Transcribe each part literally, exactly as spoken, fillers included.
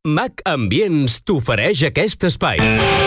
Mac Ambients t'ofereix aquest espai.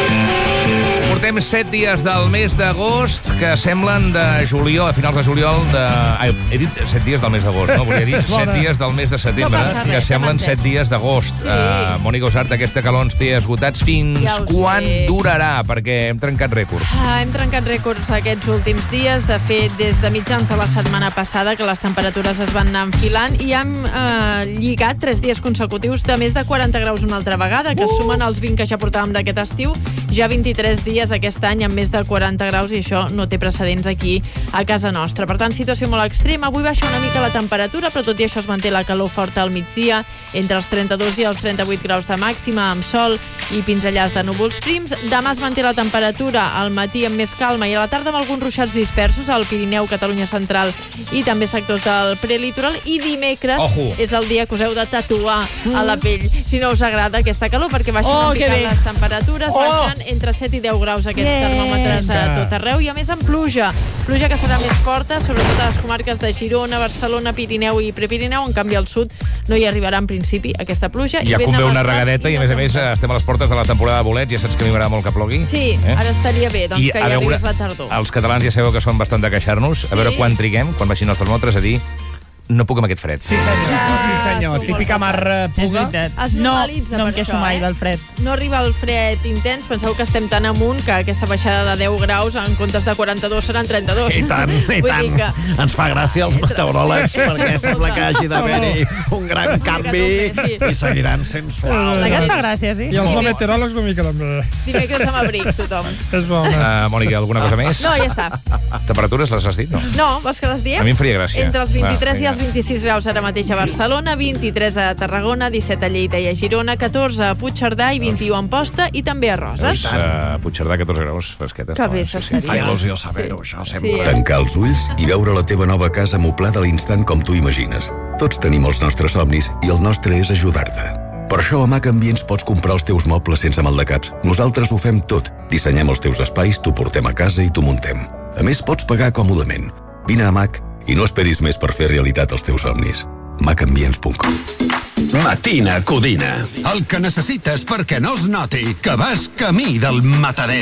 Portem set dies del mes d'agost que semblen de juliol, a finals de juliol de... Ai, he dit set dies del mes d'agost, no? Volia dir set dies del mes de setembre, no que res, semblen set dies d'agost. Sí. Uh, Mònica Usart, aquesta calor ens té esgotats. Fins ja quan sé. durarà? Perquè hem trencat rècords. Ah, hem trencat rècords aquests últims dies. De fet, des de mitjans de la setmana passada, que les temperatures es van anar enfilant, i hem eh, lligat tres dies consecutius de més de quaranta graus una altra vegada, que uh! sumen els vint que ja portàvem d'aquest estiu, ja vint-i-tres dies aquest any amb més de quaranta graus, i això no té precedents aquí a casa nostra. Per tant, situació molt extrema. Avui baixa una mica la temperatura, però tot i això es manté la calor forta al migdia, entre els trenta-dos i els trenta-vuit graus de màxima, amb sol i pinzellars de núvols prims. Demà es manté la temperatura al matí amb més calma i a la tarda amb alguns ruixats dispersos al Pirineu, Catalunya Central i també sectors del prelitoral. I dimecres Ojo. és el dia que us heu de tatuar a la pell, si no us agrada aquesta calor, perquè baixen Oh, una que mica bé. les temperatures, Oh. baixen entre set i deu graus aquests Yeah. termòmetres a tot arreu, i a més amb pluja, pluja que serà més forta, sobretot a les comarques de Girona, Barcelona, Pirineu i Prepirineu. En canvi al sud no hi arribarà en principi aquesta pluja. Ja I vent convé de una mercat regadeta i, a de més a més, tempesta. estem a les portes de la temporada de bolets. Ja saps que a mi m'agrada molt que plogui. Sí, eh? ara estaria bé, doncs, I, que a ja veure, arribés la tardor. Els catalans ja sabeu que són bastant de queixar-nos. A Sí. veure quan triguem, quan baixin els termòmetres, a dir no puc amb aquest fred. Sí, senyor. Ah, Sí, senyor. som Típica molt mar eh, És puga. veritat. Es No, normalitza no em per queixo això, mai eh? del fred. No arriba el fred intens, penseu que estem tan amunt que aquesta baixada de deu graus en comptes de quaranta-dos seran trenta-dos. I tant, i Vull tant. dir que... Ens fa gràcia els meteoròlegs perquè sembla que hagi d'haver-hi un gran canvi Sí. i seguiran sent suaus. La que et fa gràcia, sí? I els Molt bé. meteoròlegs una mica també. Dimecres amb abric, tothom. És bo. Uh, Mònica, alguna cosa més? No, ja està. Temperatures les has dit, no? No, vols que les diem? A mi em faria gràcia. Entre els vint-i-tres Va, i els vint-i-sis graus ara mateix a Barcelona, vint-i-tres a Tarragona, disset a Lleida i a Girona, catorze a Puigcerdà i vint-i-u a Amposta i també a Roses. Doncs, uh, Puigcerdà, catorze graus, fresquetes. Que bé Sí, sí. s'estaria. Fa il·lusió saber-ho, això Sí, sempre. eh? Tancar els ulls i veure la teva nova casa amoblada a l'instant com tu imagines. Tots tenim els nostres somnis i el nostre és ajudar-te. Per això a Mac Ambients pots comprar els teus mobles sense maldecaps. Nosaltres ho fem tot. Dissenyem els teus espais, t'ho portem a casa i t'ho muntem. A més, pots pagar còmodament. Vine a Mac i no esperis més per fer realitat els teus somnis. mac ambients punt com. Matina Codina. El que necessites perquè no es noti que vas camí del matader.